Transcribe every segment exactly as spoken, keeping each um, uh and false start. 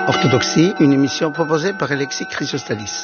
Orthodoxie, une émission proposée par Alexis Chrysostalis.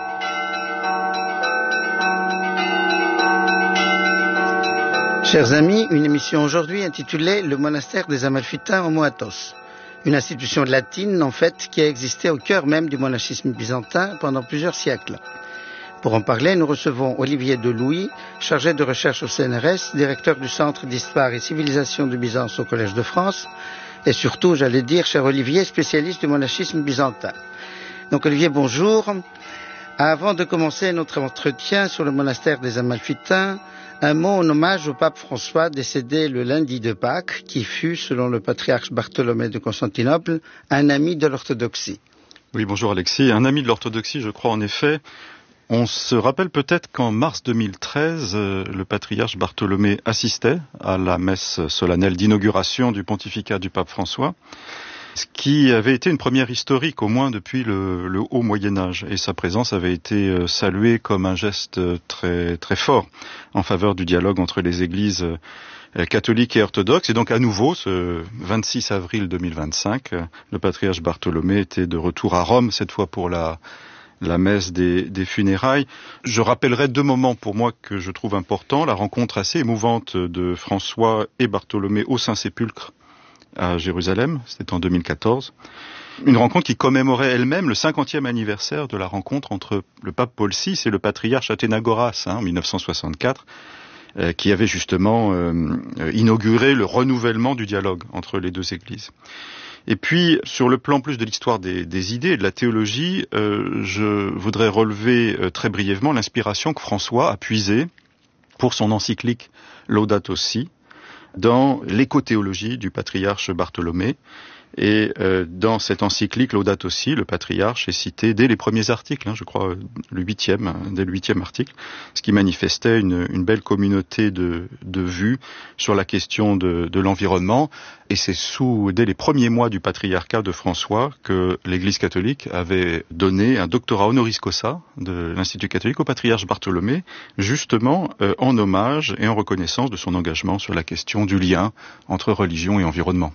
Chers amis, une émission aujourd'hui intitulée « Le monastère des Amalfitains au Moathos », une institution latine en fait qui a existé au cœur même du monachisme byzantin pendant plusieurs siècles. Pour en parler, nous recevons Olivier Delouis, chargé de recherche au C N R S, directeur du Centre d'Histoire et Civilisation de Byzance au Collège de France, et surtout, j'allais dire, cher Olivier, spécialiste du monachisme byzantin. Donc Olivier, bonjour. Avant de commencer notre entretien sur le monastère des Amalfitains, un mot en hommage au pape François décédé le lundi de Pâques, qui fut, selon le patriarche Bartholomée de Constantinople, un ami de l'orthodoxie. Oui, bonjour Alexis. Un ami de l'orthodoxie, je crois en effet. On se rappelle peut-être qu'en mars deux mille treize, euh, le patriarche Bartholomée assistait à la messe solennelle d'inauguration du pontificat du pape François, ce qui avait été une première historique, au moins depuis le, le haut Moyen-Âge. Et sa présence avait été euh, saluée comme un geste très, très fort en faveur du dialogue entre les églises euh, catholiques et orthodoxes. Et donc à nouveau, ce vingt-six avril deux mille vingt-cinq, euh, le patriarche Bartholomée était de retour à Rome, cette fois pour la... la messe des, des funérailles. Je rappellerai deux moments pour moi que je trouve importants. La rencontre assez émouvante de François et Bartholomée au Saint-Sépulcre à Jérusalem, c'était en deux mille quatorze. Une rencontre qui commémorait elle-même le cinquantième anniversaire de la rencontre entre le pape Paul six et le patriarche Athénagoras, hein, en mille neuf cent soixante-quatre, euh, qui avait justement euh, inauguré le renouvellement du dialogue entre les deux églises. Et puis, sur le plan plus de l'histoire des, des idées et de la théologie, euh, je voudrais relever euh, très brièvement l'inspiration que François a puisée pour son encyclique Laudato Si dans l'écothéologie du patriarche Bartholomée. Et euh, dans cette encyclique Laudato Si, le patriarche est cité dès les premiers articles, hein, je crois le huitième, dès le huitième article, ce qui manifestait une, une belle communauté de, de vues sur la question de, de l'environnement. Et c'est sous dès les premiers mois du patriarcat de François que l'Église catholique avait donné un doctorat honoris causa de l'Institut catholique au patriarche Bartholomée, justement euh, en hommage et en reconnaissance de son engagement sur la question du lien entre religion et environnement.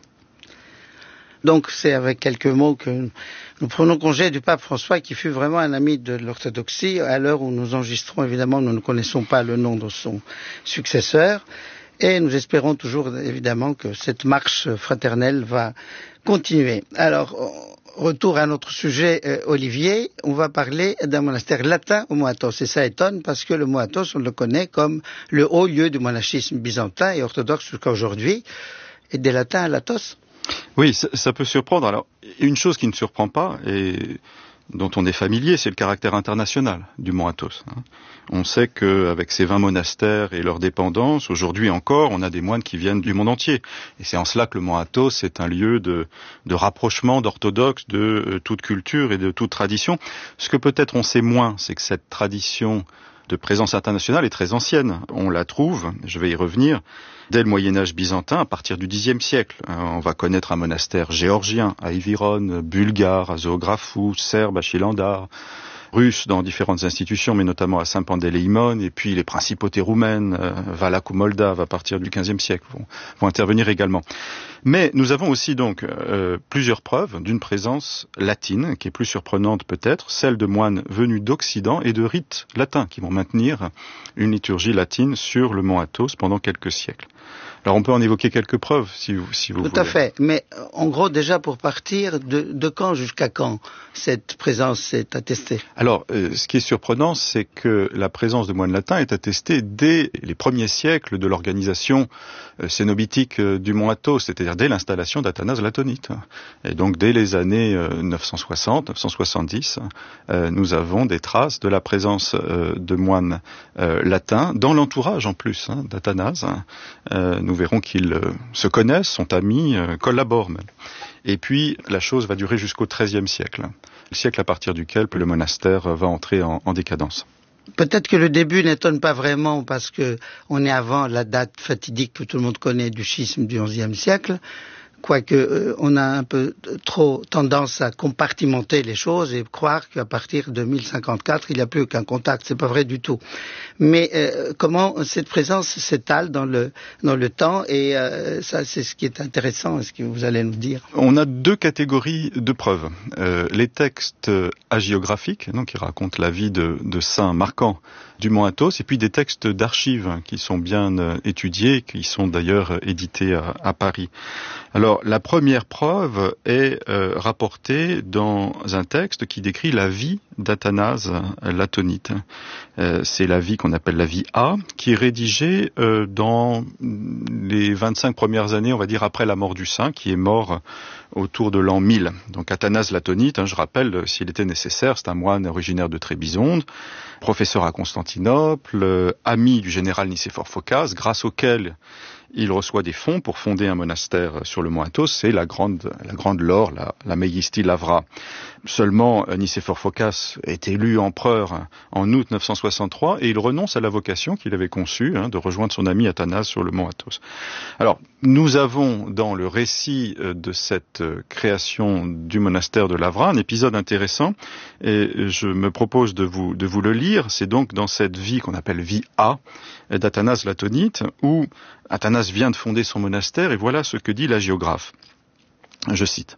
Donc c'est avec quelques mots que nous prenons congé du pape François, qui fut vraiment un ami de l'orthodoxie. À l'heure où nous enregistrons, évidemment, nous ne connaissons pas le nom de son successeur. Et nous espérons toujours, évidemment, que cette marche fraternelle va continuer. Alors, retour à notre sujet, euh, Olivier, on va parler d'un monastère latin au Moathos. Et ça étonne parce que le Moathos, on le connaît comme le haut lieu du monachisme byzantin et orthodoxe jusqu'à aujourd'hui. Et des latins à Latos? Oui, ça, ça peut surprendre. Alors, une chose qui ne surprend pas et dont on est familier, c'est le caractère international du Mont Athos. On sait qu'avec ces vingt monastères et leurs dépendances, aujourd'hui encore, on a des moines qui viennent du monde entier. Et c'est en cela que le Mont Athos est un lieu de, de rapprochement d'orthodoxes, de euh, toute culture et de toute tradition. Ce que peut-être on sait moins, c'est que cette tradition de présence internationale est très ancienne. On la trouve, je vais y revenir, dès le Moyen-Âge byzantin, à partir du dixième siècle. On va connaître un monastère géorgien à Évyrone, bulgare à Zoografou, serbe à Chilandar, russe dans différentes institutions, mais notamment à Saint-Pandéléïmon, et puis les principautés roumaines, euh, Valach ou Moldave, à partir du quinzième siècle, vont, vont intervenir également. Mais nous avons aussi donc euh, plusieurs preuves d'une présence latine, qui est plus surprenante peut-être, celle de moines venus d'Occident et de rites latins, qui vont maintenir une liturgie latine sur le mont Athos pendant quelques siècles. Alors on peut en évoquer quelques preuves, si vous, si vous Tout voulez. Tout à fait, mais en gros déjà pour partir, de, de quand jusqu'à quand cette présence est attestée? Alors, euh, ce qui est surprenant, c'est que la présence de moines latins est attestée dès les premiers siècles de l'organisation euh, cénobitique euh, du mont Athos, c'est-à-dire dès l'installation d'Athanase l'Atonite. Et donc dès les années euh, neuf cent soixante, neuf cent soixante-dix, euh, nous avons des traces de la présence euh, de moines euh, latins, dans l'entourage en plus hein, d'Athanase. Euh, nous verrons qu'ils euh, se connaissent, sont amis, euh, collaborent même. Et puis, la chose va durer jusqu'au treizième siècle, le siècle à partir duquel le monastère va entrer en, en décadence. Peut-être que le début n'étonne pas vraiment parce que on est avant la date fatidique que tout le monde connaît du schisme du onzième siècle. quoique euh, on a un peu trop tendance à compartimenter les choses et croire qu'à partir de mille cinquante-quatre, il n'y a plus aucun contact. C'est pas vrai du tout. Mais euh, comment cette présence s'étale dans le dans le temps, et euh, ça c'est ce qui est intéressant, ce que vous allez nous dire. On a deux catégories de preuves. Euh, les textes hagiographiques, donc qui racontent la vie de, de saints marquants du Mont Athos, et puis des textes d'archives qui sont bien euh, étudiés, qui sont d'ailleurs édités à, à Paris. Alors, la première preuve est euh, rapportée dans un texte qui décrit la vie d'Athanase l'Atonite. Euh, c'est la vie qu'on appelle la vie A, qui est rédigée euh, dans les vingt-cinq premières années, on va dire, après la mort du saint, qui est mort autour de l'an mille. Donc Athanase l'Atonite, hein, je rappelle, s'il était nécessaire, c'est un moine originaire de Trébizonde, professeur à Constantinople, euh, ami du général Nicéphore Phocas, grâce auquel il reçoit des fonds pour fonder un monastère sur le mont Athos. C'est la grande, la grande Laure, la, la Megistie Lavra. Seulement, Nicéphore Phocas est élu empereur en août neuf cent soixante-trois et il renonce à la vocation qu'il avait conçue, hein, de rejoindre son ami Athanase sur le mont Athos. Alors, nous avons dans le récit de cette création du monastère de Lavra un épisode intéressant et je me propose de vous, de vous le lire. C'est donc dans cette vie qu'on appelle vie A d'Athanase l'Atonite, où Athanase vient de fonder son monastère, et voilà ce que dit l'hagiographe. Je cite.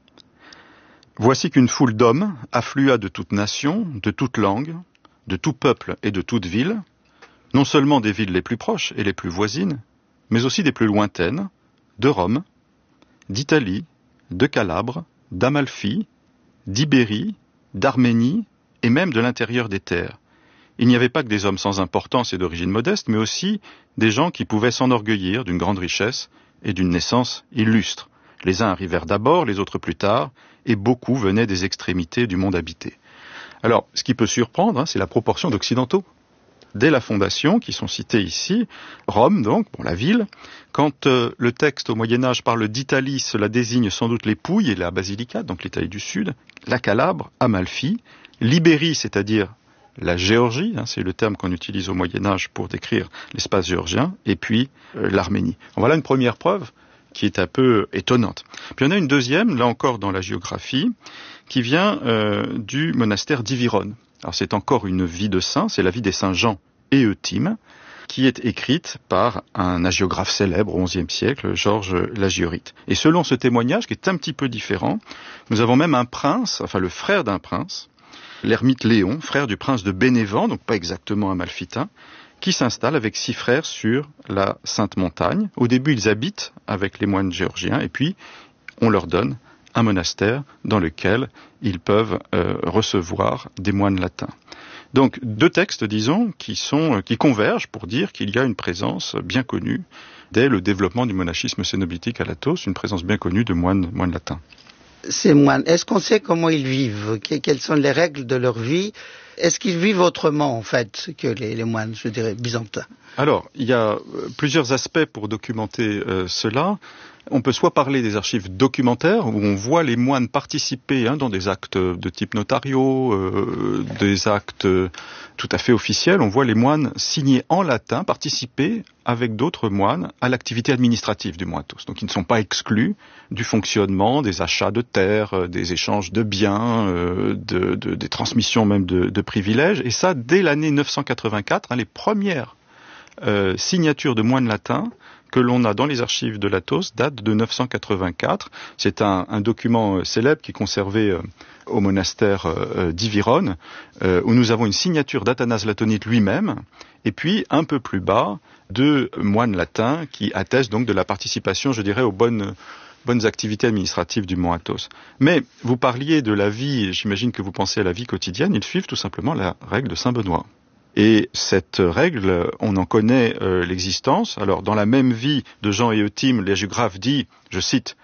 « Voici qu'une foule d'hommes afflua de toute nation, de toute langue, de tout peuple et de toute ville, non seulement des villes les plus proches et les plus voisines, mais aussi des plus lointaines, de Rome, d'Italie, de Calabre, d'Amalfi, d'Ibérie, d'Arménie et même de l'intérieur des terres. Il n'y avait pas que des hommes sans importance et d'origine modeste, mais aussi des gens qui pouvaient s'enorgueillir d'une grande richesse et d'une naissance illustre. Les uns arrivèrent d'abord, les autres plus tard, et beaucoup venaient des extrémités du monde habité. » Alors, ce qui peut surprendre, hein, c'est la proportion d'occidentaux. Dès la fondation, qui sont cités ici, Rome, donc, bon, la ville, quand euh, le texte au Moyen-Âge parle d'Italie, cela désigne sans doute les Pouilles et la Basilicate, donc l'Italie du Sud, la Calabre, Amalfi, l'Ibérie, c'est-à-dire la Géorgie, hein, c'est le terme qu'on utilise au Moyen-Âge pour décrire l'espace géorgien, et puis euh, l'Arménie. Voilà une première preuve qui est un peu étonnante. Puis on a une deuxième, là encore dans la géographie, qui vient euh, du monastère d'Ivyrone. Alors c'est encore une vie de saint, c'est la vie des saints Jean et Euthyme, qui est écrite par un hagiographe célèbre au onzième siècle, Georges l'Hagiorite. Et selon ce témoignage, qui est un petit peu différent, nous avons même un prince, enfin le frère d'un prince, l'ermite Léon, frère du prince de Bénévent, donc pas exactement amalfitain, qui s'installe avec six frères sur la Sainte Montagne. Au début, ils habitent avec les moines géorgiens, et puis on leur donne un monastère dans lequel ils peuvent euh, recevoir des moines latins. Donc deux textes, disons, qui sont qui convergent pour dire qu'il y a une présence bien connue dès le développement du monachisme cénobitique à Athos, une présence bien connue de moines, moines latins. Ces moines, est-ce qu'on sait comment ils vivent? Quelles sont les règles de leur vie? Est-ce qu'ils vivent autrement, en fait, que les, les moines, je dirais, byzantins? Alors, il y a plusieurs aspects pour documenter euh, cela. On peut soit parler des archives documentaires, où on voit les moines participer hein, dans des actes de type notariaux, euh, des actes tout à fait officiels. On voit les moines signer en latin, participer avec d'autres moines à l'activité administrative du Mont Athos. Donc ils ne sont pas exclus du fonctionnement des achats de terres, des échanges de biens, euh, de, de, des transmissions même de, de privilèges. Et ça, dès l'année neuf cent quatre-vingt-quatre, hein, les premières euh, signatures de moines latins que l'on a dans les archives de l'Athos date de neuf cent quatre-vingt-quatre. C'est un, un document célèbre qui est conservé euh, au monastère euh, d'Ivyrone, euh, où nous avons une signature d'Athanase l'Atonite lui-même, et puis un peu plus bas, deux moines latins qui attestent donc de la participation, je dirais, aux bonnes, bonnes activités administratives du Mont Athos. Mais vous parliez de la vie, j'imagine que vous pensez à la vie quotidienne, ils suivent tout simplement la règle de Saint Benoît. Et cette règle, on en connaît euh, l'existence. Alors, dans la même vie de Jean et Euthyme, l'hagiographe dit, je cite,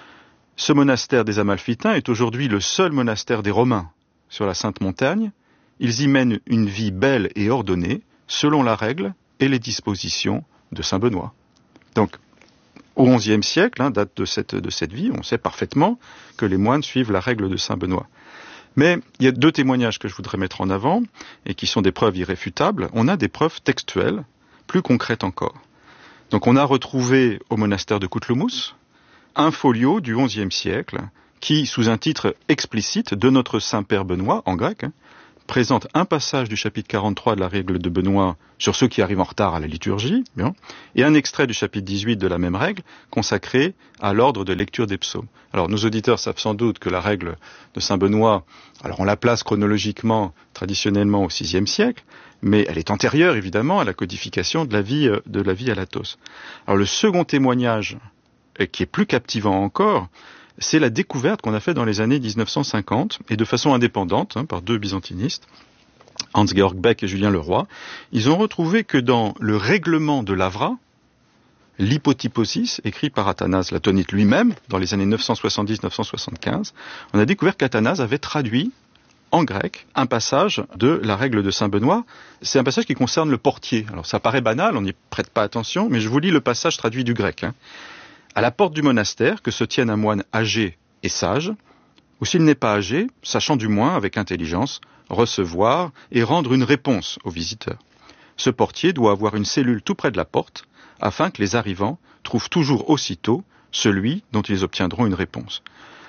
« Ce monastère des Amalfitains est aujourd'hui le seul monastère des Romains sur la Sainte Montagne. Ils y mènent une vie belle et ordonnée, selon la règle et les dispositions de Saint Benoît. » Donc, au onzième siècle, hein, date de cette, de cette vie, on sait parfaitement que les moines suivent la règle de Saint Benoît. Mais il y a deux témoignages que je voudrais mettre en avant, et qui sont des preuves irréfutables. On a des preuves textuelles, plus concrètes encore. Donc on a retrouvé au monastère de Coutlemous un folio du onzième siècle qui, sous un titre explicite de notre Saint-Père Benoît, en grec, hein, présente un passage du chapitre quarante-trois de la règle de Benoît sur ceux qui arrivent en retard à la liturgie, bien, et un extrait du chapitre dix-huit de la même règle consacré à l'ordre de lecture des psaumes. Alors nos auditeurs savent sans doute que la règle de Saint Benoît, alors on la place chronologiquement, traditionnellement au sixième siècle, mais elle est antérieure évidemment à la codification de la vie, de la vie à l'Athos. Alors le second témoignage, qui est plus captivant encore, c'est la découverte qu'on a faite dans les années dix-neuf cent cinquante, et de façon indépendante, hein, par deux byzantinistes, Hans-Georg Beck et Julien Leroy. Ils ont retrouvé que dans le règlement de l'Avra, l'hypotyposis, écrit par Athanase l'Atonite lui-même, dans les années neuf cent soixante-dix neuf cent soixante-quinze, on a découvert qu'Athanase avait traduit en grec un passage de la règle de Saint-Benoît. C'est un passage qui concerne le portier. Alors ça paraît banal, on n'y prête pas attention, mais je vous lis le passage traduit du grec. Hein. À la porte du monastère, que se tienne un moine âgé et sage, ou s'il n'est pas âgé, sachant du moins, avec intelligence, recevoir et rendre une réponse aux visiteurs. Ce portier doit avoir une cellule tout près de la porte, afin que les arrivants trouvent toujours aussitôt celui dont ils obtiendront une réponse.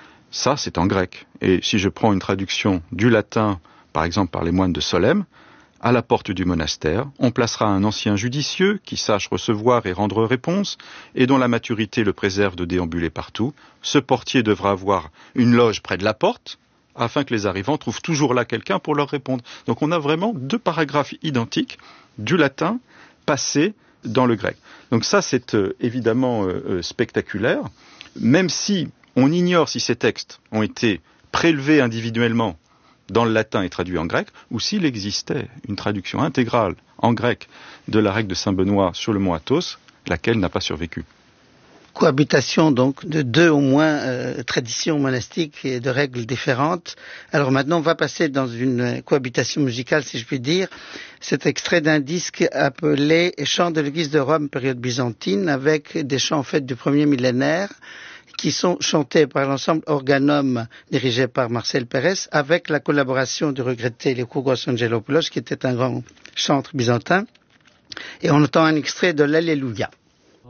Ça, c'est en grec. Et si je prends une traduction du latin, par exemple par les moines de Solesmes, à la porte du monastère, on placera un ancien judicieux qui sache recevoir et rendre réponse et dont la maturité le préserve de déambuler partout. Ce portier devra avoir une loge près de la porte afin que les arrivants trouvent toujours là quelqu'un pour leur répondre. Donc on a vraiment deux paragraphes identiques du latin passés dans le grec. Donc ça, c'est euh, évidemment euh, spectaculaire, même si on ignore si ces textes ont été prélevés individuellement dans le latin et traduit en grec, ou s'il existait une traduction intégrale en grec de la règle de Saint-Benoît sur le mont Athos, laquelle n'a pas survécu. Cohabitation donc de deux au moins euh, traditions monastiques et de règles différentes. Alors maintenant on va passer dans une cohabitation musicale, si je puis dire. C'est extrait d'un disque appelé Chants de l'Église de Rome, période byzantine, avec des chants en fait du premier millénaire, qui sont chantés par l'ensemble Organum dirigé par Marcel Pérez, avec la collaboration du regretté Léocougos Angelopoulos, qui était un grand chantre byzantin. Et on entend un extrait de l'Alléluia.